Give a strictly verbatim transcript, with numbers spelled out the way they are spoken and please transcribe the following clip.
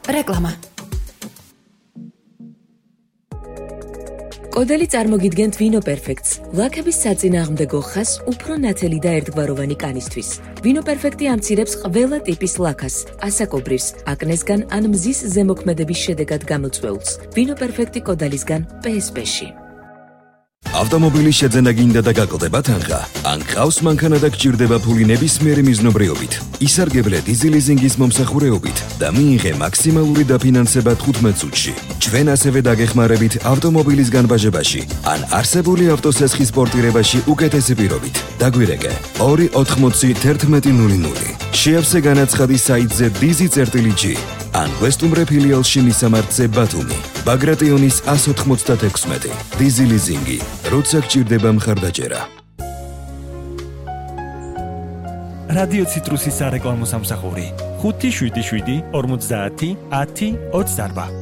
რეკლამა. კოდელი წარმოგიდგენთ ვინო პერფექტს, ლაქების საწინააღმდეგო ხას უფრო ნათელი და ერთგვაროვანი კანისთვის. ვინო პერფექტი ამცირებს ყველა ტიპის ლაქას, ასაკობრირს, აკნესგან ან მზის ზემოქმედების შედეგად გამოწვეულს. ვინო პერფექტი კოდალისგან პე ეს პე-ში. ავტომობილის შეძენა გინდა და გაკლდება თანხა. ან ყავს მანქანა და გჭირდება ფული ნებისმიერი მიზნობრიობით. ისარგებლე დიზი ლიზინგის მომსახურეობით და მიიღე მაქსიმალური დაფინანსება თხუთმეტ წუთში. ჩვენ ასევე დაგეხმარებით ავტომობილის განბაჟებაში ან არსებული ავტოსესხის პორტირებაში უკეთესი პირობით. დაგვირეკე ორი ოთხმოცი თერთმეტი ნული ნული. შეავსე განაცხადი საიტზე dizi.gi ან ვესტუმრე ფილიალში მისამართზე ბათუმი. ბაგრატიონის ას ოთხმოცდაექვსმეტი. დიზი ლიზინგი. როცა გჭირდება მხარდაჭერა. რადიო ციტრუსის სარეკლამო სამსახური ხუთი შვიდი შვიდი ორმოცდაათი ათი ოცდაარბა.